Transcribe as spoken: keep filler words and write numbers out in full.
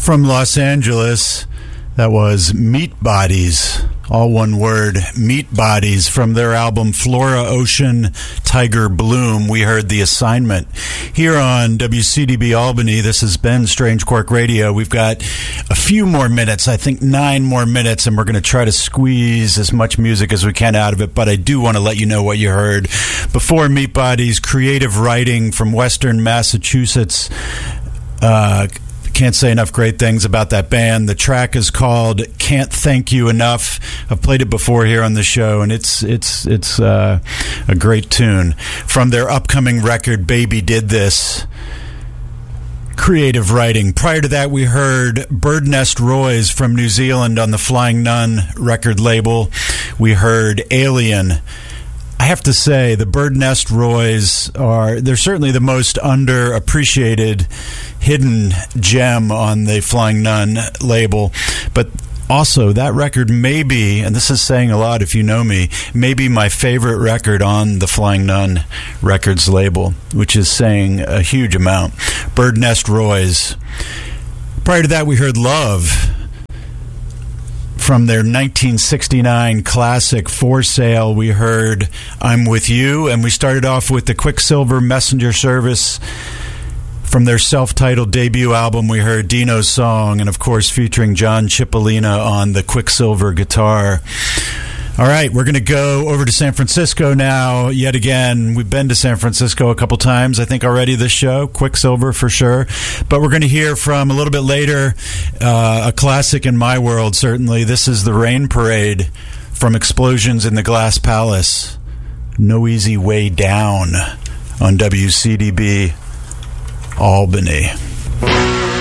From Los Angeles, that was Meat Bodies, all one word, Meat Bodies, from their album Flora Ocean Tiger Bloom. We heard The Assignment. Here on W C D B Albany, this has been Strange Quark Radio. We've got a few more minutes, I think nine more minutes, and we're going to try to squeeze as much music as we can out of it, but I do want to let you know what you heard. Before Meat Bodies, creative writing from Western Massachusetts. Uh... Can't say enough great things about that band. The track is called "Can't Thank You Enough." I've played it before here on the show, and it's it's it's uh, a great tune from their upcoming record "Baby Did This." Creative writing. Prior to that, we heard Bird Nest Roys from New Zealand on the Flying Nun record label. We heard Alien. I have to say, the Bird Nest Roys are, they're certainly the most underappreciated hidden gem on the Flying Nun label. But also, that record may be, and this is saying a lot if you know me, may be my favorite record on the Flying Nun Records label, which is saying a huge amount. Bird Nest Roys. Prior to that, we heard Love from their nineteen sixty-nine classic For Sale. We heard I'm With You, and we started off with the Quicksilver Messenger Service. From their self-titled debut album, we heard Dino's Song, and of course featuring John Cipollina on the Quicksilver guitar. All right, we're going to go over to San Francisco now, yet again. We've been to San Francisco a couple times, I think, already this show, Quicksilver for sure. But we're going to hear from, a little bit later, uh, a classic in my world, certainly. This is the Rain Parade from Explosions in the Glass Palace. No Easy Way Down on W C D B Albany.